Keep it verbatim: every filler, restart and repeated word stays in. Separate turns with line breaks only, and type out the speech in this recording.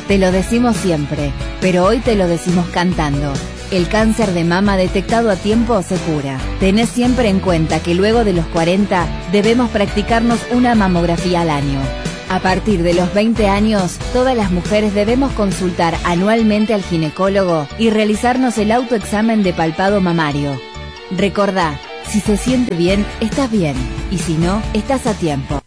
Te lo decimos siempre, pero hoy te lo decimos cantando. El cáncer de mama detectado a tiempo se cura. Tenés siempre en cuenta que luego de los cuarenta debemos practicarnos una mamografía al año. A partir de los veinte años, todas las mujeres debemos consultar anualmente al ginecólogo y realizarnos el autoexamen de palpado mamario. Recordá, si se siente bien, estás bien, y si no, estás a tiempo.